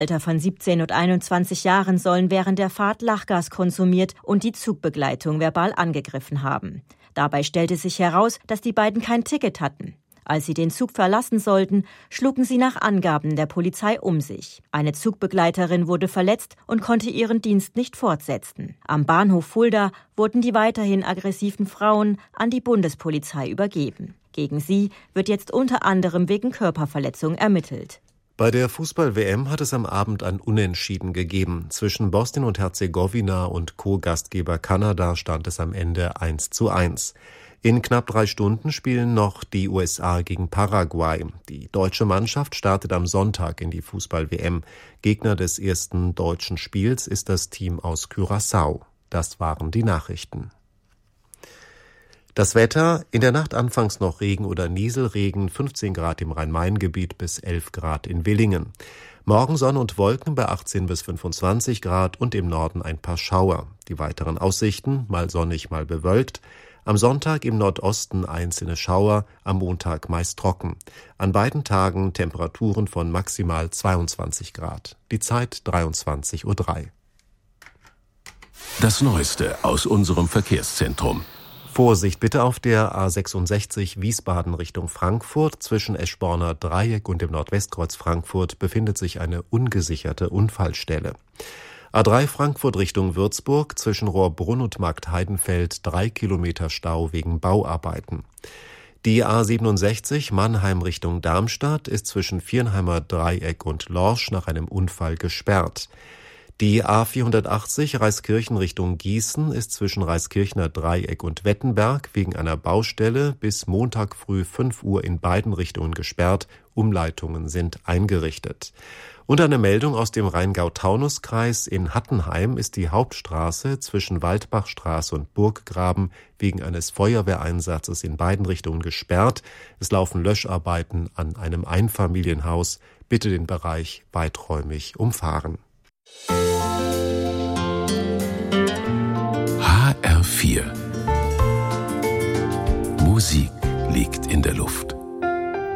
Alter von 17 und 21 Jahren sollen während der Fahrt Lachgas konsumiert und die Zugbegleitung verbal angegriffen haben. Dabei stellte sich heraus, dass die beiden kein Ticket hatten. Als sie den Zug verlassen sollten, schlugen sie nach Angaben der Polizei um sich. Eine Zugbegleiterin wurde verletzt und konnte ihren Dienst nicht fortsetzen. Am Bahnhof Fulda wurden die weiterhin aggressiven Frauen an die Bundespolizei übergeben. Gegen sie wird jetzt unter anderem wegen Körperverletzung ermittelt. Bei der Fußball-WM hat es am Abend ein Unentschieden gegeben. Zwischen Bosnien und Herzegowina und Co-Gastgeber Kanada stand es am Ende 1:1. In knapp 3 Stunden spielen noch die USA gegen Paraguay. Die deutsche Mannschaft startet am Sonntag in die Fußball-WM. Gegner des ersten deutschen Spiels ist das Team aus Curaçao. Das waren die Nachrichten. Das Wetter: In der Nacht anfangs noch Regen oder Nieselregen, 15 Grad im Rhein-Main-Gebiet bis 11 Grad in Villingen. Morgen Sonne und Wolken bei 18 bis 25 Grad und im Norden ein paar Schauer. Die weiteren Aussichten: mal sonnig, mal bewölkt. Am Sonntag im Nordosten einzelne Schauer, am Montag meist trocken. An beiden Tagen Temperaturen von maximal 22 Grad. Die Zeit 23:03 Uhr. Das Neueste aus unserem Verkehrszentrum. Vorsicht bitte auf der A66 Wiesbaden Richtung Frankfurt. Zwischen Eschborner Dreieck und dem Nordwestkreuz Frankfurt befindet sich eine ungesicherte Unfallstelle. A3 Frankfurt Richtung Würzburg, zwischen Rohrbrunn und Marktheidenfeld 3 Kilometer Stau wegen Bauarbeiten. Die A67 Mannheim Richtung Darmstadt ist zwischen Viernheimer Dreieck und Lorsch nach einem Unfall gesperrt. Die A480 Reiskirchen Richtung Gießen ist zwischen Reiskirchner Dreieck und Wettenberg wegen einer Baustelle bis Montag früh 5 Uhr in beiden Richtungen gesperrt. Umleitungen sind eingerichtet. Und eine Meldung aus dem Rheingau-Taunus-Kreis: In Hattenheim ist die Hauptstraße zwischen Waldbachstraße und Burggraben wegen eines Feuerwehreinsatzes in beiden Richtungen gesperrt. Es laufen Löscharbeiten an einem Einfamilienhaus. Bitte den Bereich weiträumig umfahren. HR4